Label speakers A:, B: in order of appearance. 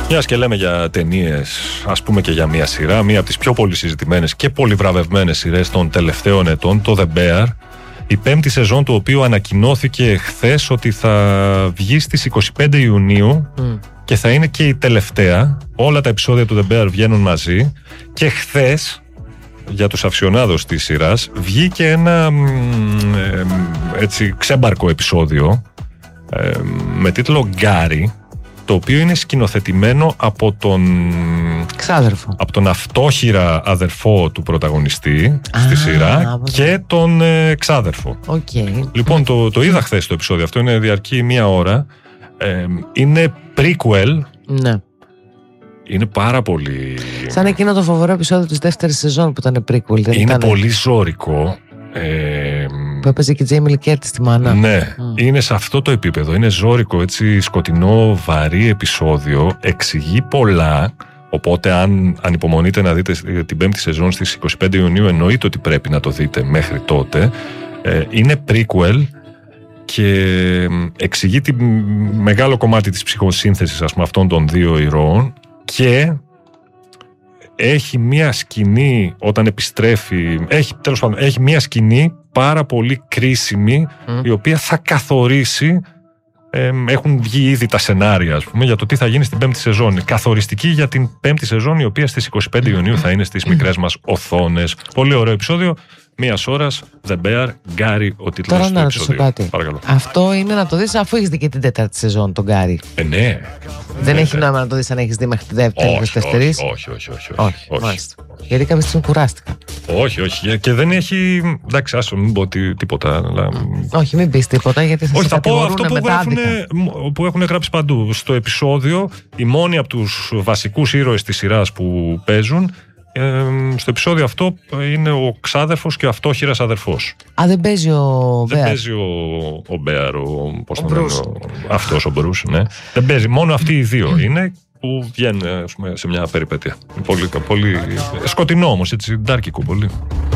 A: Μιας και λέμε για ταινίες, ας πούμε και για μια σειρά, μία από τις πιο πολύ συζητημένες και πολύ βραβευμένες σειρές των τελευταίων ετών, το The Bear, η 5η σεζόν του οποίου ανακοινώθηκε χθες ότι θα βγει στις 25 Ιουνίου και θα είναι και η τελευταία. Όλα τα επεισόδια του The Bear βγαίνουν μαζί και χθες, για τους αυσιονάδους της σειράς, βγήκε ένα έτσι ξέμπαρκο επεισόδιο με τίτλο Γκάρι, το οποίο είναι σκηνοθετημένο από τον
B: ξάδερφο,
A: από τον αυτόχειρα αδερφό του πρωταγωνιστή στη σειρά και τον ξάδερφο. Λοιπόν, το είδα χθες το επεισόδιο αυτό, είναι διαρκεί 1 ώρα. Είναι prequel.
B: Ναι.
A: Είναι πάρα πολύ...
B: Σαν εκείνο το φοβερό επεισόδιο της δεύτερης σεζόν που ήταν prequel. Δεν
A: είναι πολύ ζώρικο.
B: Που έπαιζε και η Τζέιμι Λι Κέρτις στη μάνα.
A: Ναι, είναι σε αυτό το επίπεδο. Είναι ζώρικο, έτσι σκοτεινό, βαρύ επεισόδιο. Εξηγεί πολλά. Οπότε αν ανυπομονείτε να δείτε την 5η σεζόν στις 25 Ιουνίου, εννοείται ότι πρέπει να το δείτε μέχρι τότε. Είναι prequel και εξηγεί τη μεγάλο κομμάτι της ψυχοσύνθεσης, ας πούμε, αυτών των δύο ηρώων, και έχει μία σκηνή όταν επιστρέφει, έχει μία σκηνή πάρα πολύ κρίσιμη, η οποία θα καθορίσει, έχουν βγει ήδη τα σενάρια, ας πούμε, για το τι θα γίνει στην 5η σεζόν. Καθοριστική για την 5η σεζόν, η οποία στις 25 Ιουνίου θα είναι στις μικρές μας οθόνες. Πολύ ωραίο επεισόδιο, 1 ώρα, The Bear, Γκάρι, ο τίτλος του επεισόδιου.
B: Κάτι.
A: Παρακαλώ.
B: Αυτό είναι να το δεις αφού έχεις δει και την 4η σεζόν, τον Γκάρι.
A: Ναι.
B: Δεν έχει νόημα να το δεις αν έχεις δει μέχρι τη δεύτερη.
A: Όχι.
B: Μάλιστα. Γιατί κάποια στιγμή κουράστηκα.
A: Όχι. Και δεν έχει. Εντάξει, άσο, μην πω τίποτα. Αλλά...
B: Όχι, μην πεις τίποτα, γιατί θα σε κατηγορούν μετάδικα.
A: Που έχουν γράψει παντού. Στο επεισόδιο, οι μόνοι από τους βασικούς ήρωες της σειράς που παίζουν, στο επεισόδιο αυτό είναι ο ξάδερφος και ο αυτόχειρας αδερφός.
B: Δεν παίζει ο Μπέαρ.
A: Δεν παίζει ο Μπέαρ, αυτός ο Μπρους, ναι. Δεν παίζει, μόνο αυτοί οι δύο είναι που βγαίνουν, ας πούμε, σε μια περιπέτεια. Πολύ σκοτεινό όμως, έτσι, ντάρκικο πολύ.